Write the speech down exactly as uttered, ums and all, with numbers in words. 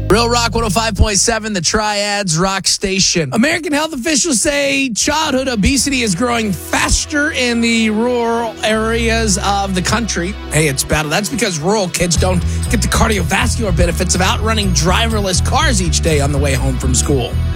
Real Rock one oh five point seven, the Triads Rock Station. American health officials say childhood obesity is growing faster in the rural areas of the country. Hey, it's bad. That's because rural kids don't get the cardiovascular benefits of outrunning driverless cars each day on the way home from school.